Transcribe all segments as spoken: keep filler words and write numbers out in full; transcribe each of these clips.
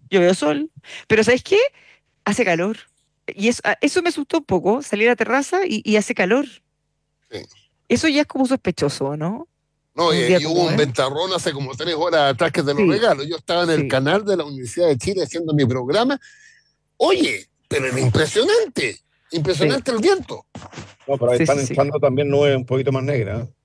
yo veo sol, pero ¿sabes qué? Hace calor. Y eso, a- eso me asustó un poco, salir a la terraza y, y hace calor. Sí. Eso ya es como sospechoso, ¿no? No, En un y, día y hubo como un es. ventarrón hace como tres horas atrás que te lo Sí, regalo. Yo estaba en el sí. canal de la Universidad de Chile haciendo mi programa. Oye, pero era impresionante, Sí, impresionante el viento. No, pero ahí sí, sí, están sí. entrando también nubes un poquito más negras. ¿Eh?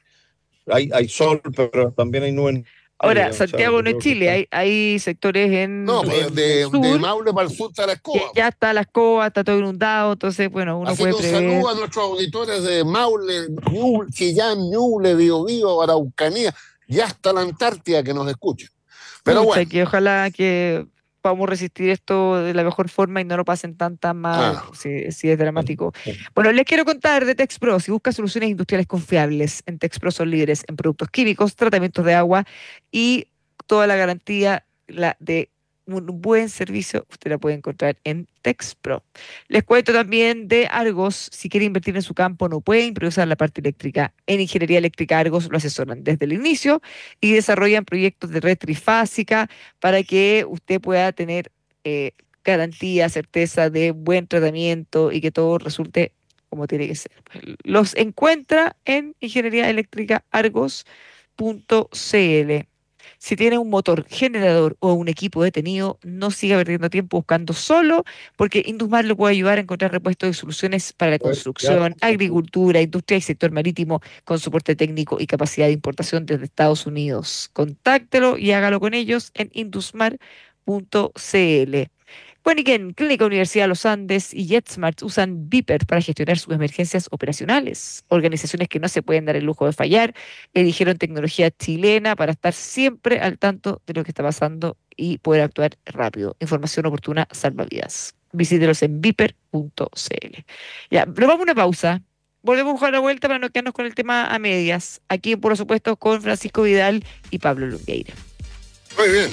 Hay, hay sol, pero también hay nubes Ahora, negras. O sea, Santiago yo no es creo que Chile, están. hay, hay sectores en, No, pues en el de, de sur Maule para el sur está la que escoba. ya está la escoba, está todo inundado, entonces, bueno, uno Así que puede un prever. saludo a nuestros auditores de Maule, Ñuble, Chillán, Ñuble, Biobío, Araucanía y hasta la Antártida que nos escuchan. Pero Pucha, bueno, que ojalá que podamos resistir esto de la mejor forma y no lo pasen tan tan mal, ah, si, si es dramático. Bueno, les quiero contar de TexPro. Si busca soluciones industriales confiables, en TexPro son líderes en productos químicos, tratamientos de agua y toda la garantía la de un buen servicio, usted la puede encontrar en TexPro. Les cuento también de Argos. Si quiere invertir en su campo, no puede improvisar la parte eléctrica. En Ingeniería Eléctrica Argos lo asesoran desde el inicio y desarrollan proyectos de red trifásica para que usted pueda tener eh, garantía, certeza de buen tratamiento y que todo resulte como tiene que ser. Los encuentra en ingeniería eléctrica argos punto c l. Si tiene un motor generador o un equipo detenido, no siga perdiendo tiempo buscando solo, porque Indusmar le puede ayudar a encontrar repuestos y soluciones para la Ya, construcción, agricultura, industria y sector marítimo con soporte técnico y capacidad de importación desde Estados Unidos. Contáctelo y hágalo con ellos en indusmar punto c l. Quaniken, Clínica Universidad de los Andes y JetSmart usan Viper para gestionar sus emergencias operacionales. Organizaciones que no se pueden dar el lujo de fallar eligieron tecnología chilena para estar siempre al tanto de lo que está pasando y poder actuar rápido. Información oportuna salva vidas. Visítelos en viper punto c l. Ya, pero vamos a una pausa. Volvemos a jugar la vuelta para no quedarnos con el tema a medias. Aquí, por supuesto, con Francisco Vidal y Pablo Lungueira. muy bien.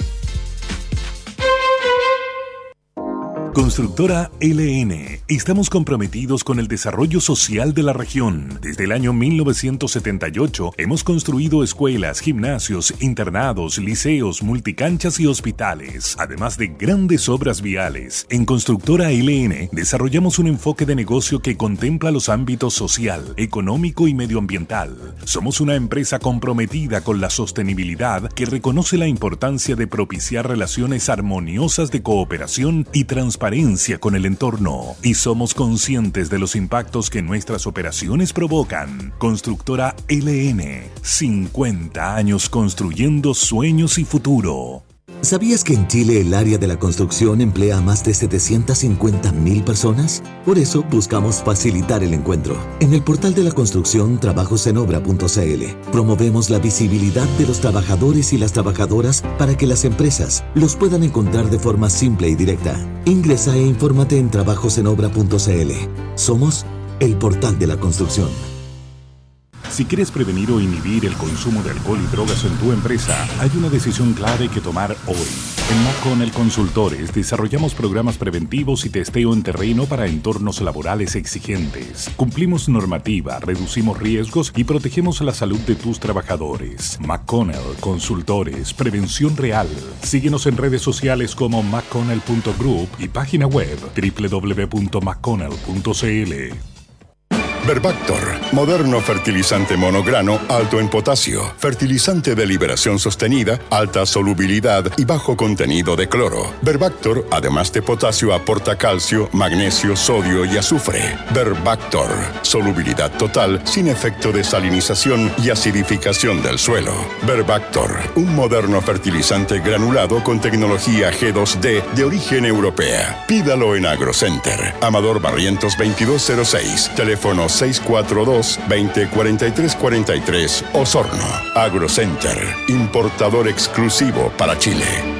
Constructora L N. Estamos comprometidos con el desarrollo social de la región. Desde el año mil novecientos setenta y ocho hemos construido escuelas, gimnasios, internados, liceos, multicanchas y hospitales, además de grandes obras viales. En Constructora L N desarrollamos un enfoque de negocio que contempla los ámbitos social, económico y medioambiental. Somos una empresa comprometida con la sostenibilidad que reconoce la importancia de propiciar relaciones armoniosas de cooperación y transparencia con el entorno, y somos conscientes de los impactos que nuestras operaciones provocan. Constructora L N, cincuenta años construyendo sueños y futuro. ¿Sabías que en Chile el área de la construcción emplea a más de setecientas cincuenta mil personas? Por eso buscamos facilitar el encuentro. En el portal de la construcción trabajos en obra punto c l promovemos la visibilidad de los trabajadores y las trabajadoras para que las empresas los puedan encontrar de forma simple y directa. Ingresa e infórmate en trabajos en obra punto c l. Somos el portal de la construcción. Si quieres prevenir o inhibir el consumo de alcohol y drogas en tu empresa, hay una decisión clave que tomar hoy. En McConnell Consultores desarrollamos programas preventivos y testeo en terreno para entornos laborales exigentes. Cumplimos normativa, reducimos riesgos y protegemos la salud de tus trabajadores. McConnell Consultores, prevención real. Síguenos en redes sociales como mcconnell punto group y página web doble u doble u doble u punto mcconnell punto c l. Verbactor, moderno fertilizante monograno alto en potasio, fertilizante de liberación sostenida, alta solubilidad y bajo contenido de cloro. Verbactor, además de potasio, aporta calcio, magnesio, sodio y azufre. Verbactor, solubilidad total sin efecto de salinización y acidificación del suelo. Verbactor, un moderno fertilizante granulado con tecnología G dos D de origen europea. Pídalo en AgroCenter. Amador Barrientos veintidós cero seis, teléfono seis cuatro dos, veinte, cuarenta y tres cuarenta y tres, Osorno. AgroCenter, importador exclusivo para Chile.